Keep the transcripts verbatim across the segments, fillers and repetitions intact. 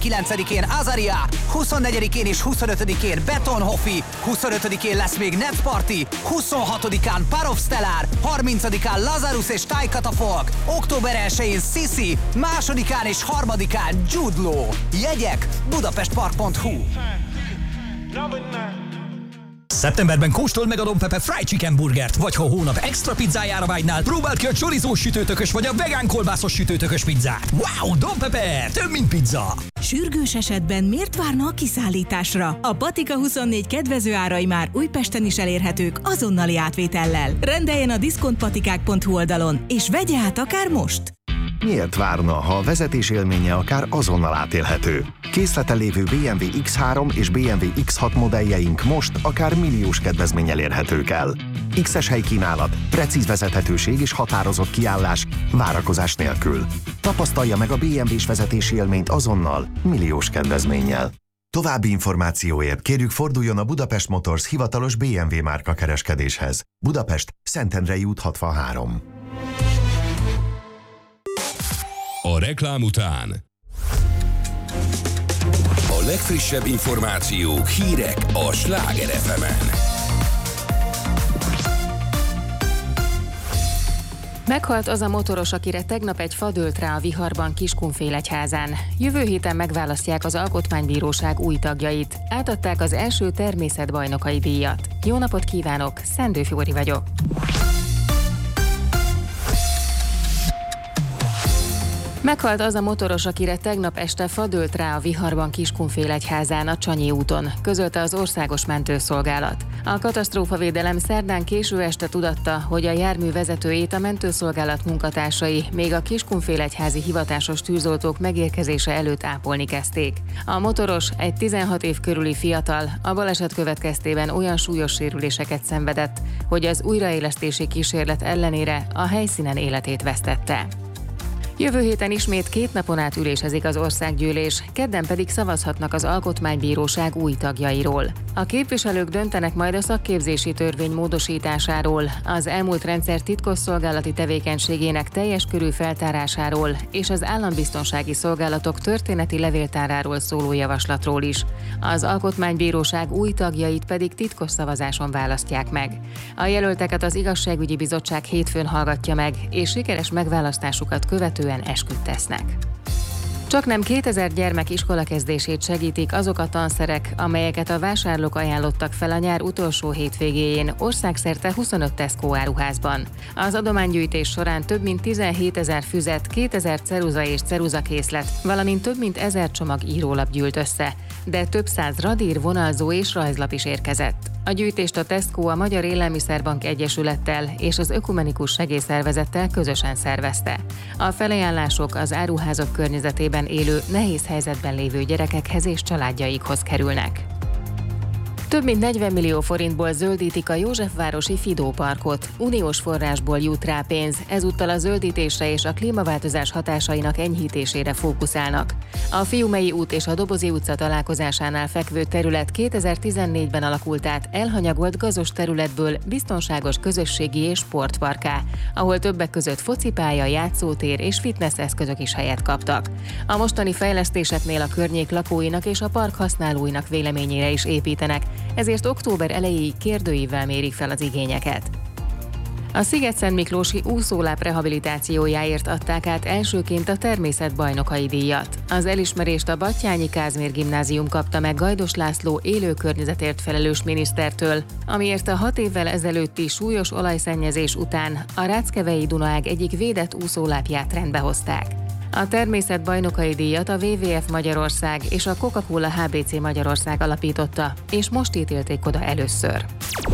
kilencedikén Azaria, huszonnegyedikén és huszonötödikén Betonhoffi, huszonötödikén lesz még Net Party, huszonhatodikán Parov Stellar, harmincadikán Lazarus és Tajkatafolk, október elsején Sissi, másodikán és harmadikán Jude Law. Jegyek budapestpark pont hu. Szeptemberben kóstold meg a Don Pepe Fried Chicken burgert, vagy ha a hónap extra pizzájára vágynál, próbáld ki a chorizós sütőtökös vagy a vegán kolbászos sütőtökös pizzát. Wow, Don Pepe, több mint pizza! Sürgős esetben miért várna a kiszállításra? A Patika huszonnégy kedvező árai már Újpesten is elérhetők azonnali átvétellel. Rendeljen a diszkontpatikák pont hu oldalon, és vegye át akár most! Miért várna, ha a vezetés élménye akár azonnal átélhető? Készleten lévő bé em vé iksz három és bé em vé iksz hat modelljeink most akár milliós kedvezménnyel érhetők el. X-es helykínálat, precíz vezethetőség és határozott kiállás, várakozás nélkül. Tapasztalja meg a bé em vés vezetési élményt azonnal, milliós kedvezménnyel. További információért kérjük forduljon a Budapest Motors hivatalos bé em vé márka kereskedéshez. Budapest, Szentendrei út hatvanhárom. A reklám után a legfrissebb információk, hírek a Sláger ef emen. Meghalt az a motoros, akire tegnap egy fa dőlt rá a viharban Kiskunfélegyházán. Jövő héten megválasztják az Alkotmánybíróság új tagjait. Átadták az első természetbajnokai díjat. Jó napot kívánok, Szendő Fjóri vagyok. Meghalt az a motoros, akire tegnap este fa dőlt rá a viharban Kiskunfélegyházán a Csonyi úton, közölte az Országos Mentőszolgálat. A katasztrófavédelem szerdán késő este tudatta, hogy a jármű vezetőjét a mentőszolgálat munkatársai még a Kiskunfélegyházi hivatásos tűzoltók megérkezése előtt ápolni kezdték. A motoros, egy tizenhat év körüli fiatal, a baleset következtében olyan súlyos sérüléseket szenvedett, hogy az újraélesztési kísérlet ellenére a helyszínen életét vesztette. Jövő héten ismét két napon át ülésezik az országgyűlés, kedden pedig szavazhatnak az Alkotmánybíróság új tagjairól. A képviselők döntenek majd a szakképzési törvény módosításáról, az elmúlt rendszer titkosszolgálati tevékenységének teljes körű feltárásáról és az állambiztonsági szolgálatok történeti levéltáráról szóló javaslatról is. Az Alkotmánybíróság új tagjait pedig titkos szavazáson választják meg. A jelölteket az Igazságügyi Bizottság hétfőn hallgatja meg, és sikeres megválasztásukat követően esküt tesznek. Csaknem kétezer gyermek iskolakezdését segítik azok a tanszerek, amelyeket a vásárlók ajánlottak fel a nyár utolsó hétvégéjén országszerte huszonöt Tesco áruházban. Az adománygyűjtés során több mint tizenhétezer füzet, kétezer ceruza és ceruzakészlet, valamint több mint ezer csomag írólap gyűlt össze, de több száz radír, vonalzó és rajzlap is érkezett. A gyűjtést a Tesco a Magyar Élelmiszerbank Egyesülettel és az Ökumenikus Segélyszervezettel közösen szervezte. A felajánlások az áruházak környezetében élő, nehéz helyzetben lévő gyerekekhez és családjaikhoz kerülnek. Több mint negyven millió forintból zöldítik a Józsefvárosi Fidó parkot. Uniós forrásból jut rá pénz, ezúttal a zöldítésre és a klímaváltozás hatásainak enyhítésére fókuszálnak. A Fiumei út és a Dobozi utca találkozásánál fekvő terület kétezer-tizennégyben alakult át elhanyagolt gazos területből biztonságos közösségi és sportparkká, ahol többek között focipálya, játszótér és fitness eszközök is helyet kaptak. A mostani fejlesztéseknél a környék lakóinak és a park használóinak véleményére is építenek, ezért október elejéig kérdőívvel mérik fel az igényeket. A Szigetszentmiklósi úszóláp rehabilitációjáért adták át elsőként a természetbajnokai díjat. Az elismerést a Batthyányi Kázmér Gimnázium kapta meg Gajdos László élő környezetért felelős minisztertől, amiért a hat évvel ezelőtti súlyos olajszennyezés után a Ráckevei Dunaág egyik védett úszólápját rendbe hozták. A természetbajnokai díjat a dupla vé vé ef Magyarország és a Coca-Cola há bé cé Magyarország alapította, és most ítélték oda először.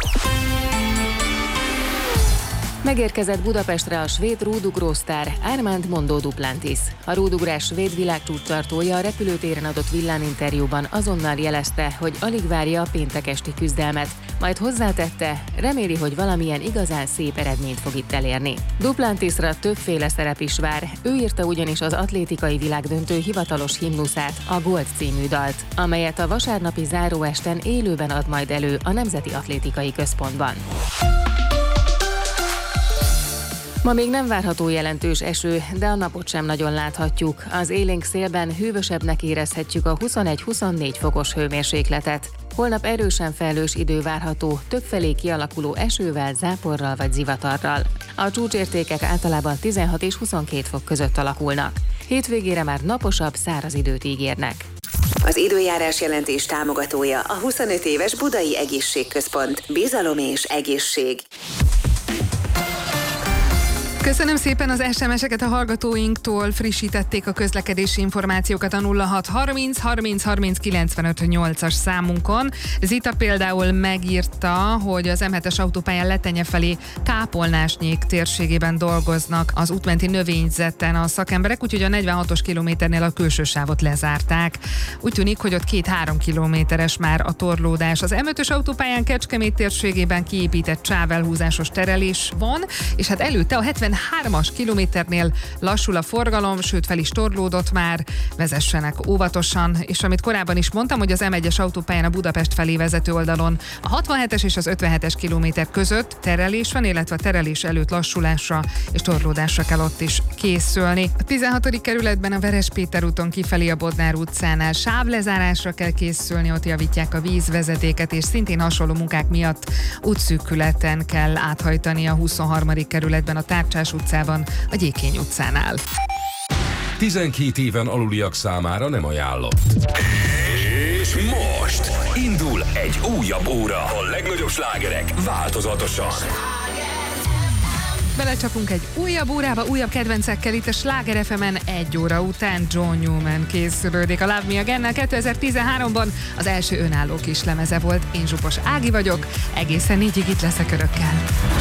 Megérkezett Budapestre a svéd rúdugrósztár Armand Mondó Duplantis. A rúdugrás svéd világcsúcstartója a repülőtéren adott villáminterjúban azonnal jelezte, hogy alig várja a péntek esti küzdelmet, majd hozzátette, reméli, hogy valamilyen igazán szép eredményt fog itt elérni. Duplantisra többféle szerep is vár, ő írta ugyanis az atlétikai világdöntő hivatalos himnuszát, a Gold című dalt, amelyet a vasárnapi záróesten élőben ad majd elő a Nemzeti Atlétikai Központban. Ma még nem várható jelentős eső, de a napot sem nagyon láthatjuk. Az élénk szélben hűvösebbnek érezhetjük a huszonegy-huszonnégy fokos hőmérsékletet. Holnap erősen felhős idő várható, többfelé kialakuló esővel, záporral vagy zivatarral. A csúcsértékek általában tizenhat és huszonkét fok között alakulnak. Hétvégére már naposabb, száraz időt ígérnek. Az időjárás jelentés támogatója a huszonöt éves Budai Egészségközpont. Bizalom és egészség. Köszönöm szépen az es em es-eket a hallgatóinktól, frissítették a közlekedési információkat a nulla hat harminc harminc harminc kilencvenöt nyolcas számunkon. Zita például megírta, hogy az em hetes autópályán Letenye felé Kápolnásnyék térségében dolgoznak az útmenti növényzeten a szakemberek, úgyhogy a negyvenhatos kilométernél a külső sávot lezárták. Úgy tűnik, hogy ott két-három kilométeres már a torlódás. Az em ötös autópályán Kecskemét térségében kiépített sávelhúzásos terelés van, és hát előtte a hetvenhármas kilométernél lassul a forgalom, sőt fel is torlódott már, vezessenek óvatosan, és amit korábban is mondtam, hogy az em egyes autópályán a Budapest felé vezető oldalon a hatvanhetes és az ötvenhetes kilométer között terelés van, illetve a terelés előtt lassulásra és torlódásra kell ott is készülni. A tizenhatodik kerületben a Veres Péter úton kifelé a Bodnár utcánál sávlezárásra kell készülni, ott javítják a vízvezetéket, és szintén hasonló munkák miatt útszűkületen kell áthajtani a huszonharmadik kerületben a Tárcsás utcában, a Gyékény utcánál. tizenkét éven aluliak számára nem ajánlott. És most indul egy újabb óra. A legnagyobb slágerek változatosan. Belecsapunk egy újabb órába, újabb kedvencekkel itt a Sláger ef emen egy óra után. John Newman készülődik a Love Me Again-nel. kétezer-tizenháromban az első önálló kislemeze volt. Én Zsupos Ági vagyok, egészen négyig itt leszek örökkel.